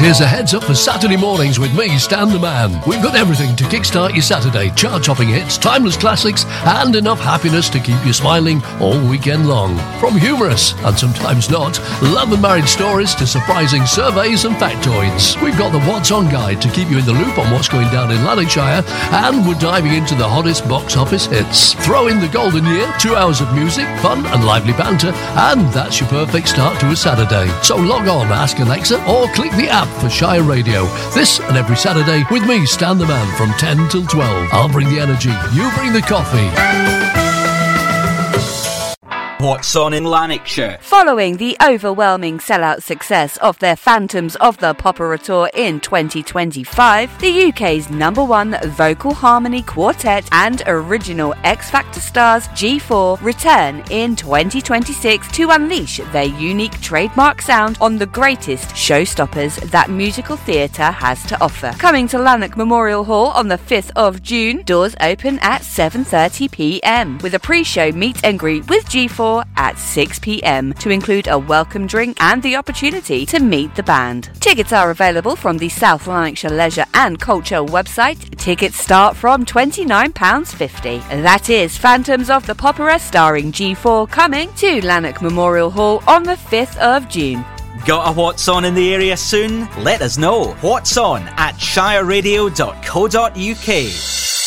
Here's a heads up for Saturday mornings with me, Stan the Man. We've got everything to kickstart your Saturday. Chart-topping hits, timeless classics, and enough happiness to keep you smiling all weekend long. From humorous, and sometimes not, love and marriage stories to surprising surveys and factoids. We've got the What's On guide to keep you in the loop on what's going down in Lanarkshire, and we're diving into the hottest box office hits. Throw in the golden year, 2 hours of music, fun and lively banter, and that's your perfect start to a Saturday. So log on, ask Alexa, or click the app for Shire Radio. This and every Saturday with me, Stan the Man, from 10 till 12. I'll bring the energy, you bring the coffee. What's on in Lanarkshire? Following the overwhelming sellout success of their Phantoms of the Popera tour in 2025, the UK's #1 vocal harmony quartet and original X Factor stars G4 return in 2026 to unleash their unique trademark sound on the greatest showstoppers that musical theatre has to offer. Coming to Lanark Memorial Hall on the 5th of June, doors open at 7:30 p.m. with a pre-show meet and greet with G4 at 6 p.m. to include a welcome drink and the opportunity to meet the band. Tickets are available from the South Lanarkshire Leisure and Culture website. Tickets start from £29.50. That is Phantoms of the Popera starring G4 coming to Lanark Memorial Hall on the 5th of June. Got a What's On in the area soon? Let us know. What's On at shireradio.co.uk.